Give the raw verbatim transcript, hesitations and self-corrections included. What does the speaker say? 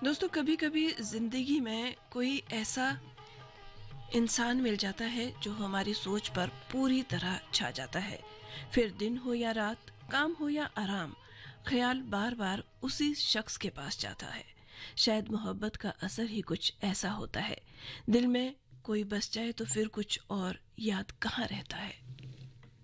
दोस्तों, कभी कभी जिंदगी में कोई ऐसा इंसान मिल जाता है जो हमारी सोच पर पूरी तरह छा जाता है। फिर दिन हो या रात, काम हो या आराम, ख्याल बार बार उसी शख्स के पास जाता है। शायद मोहब्बत का असर ही कुछ ऐसा होता है। दिल में कोई बस जाए तो फिर कुछ और याद कहाँ रहता है।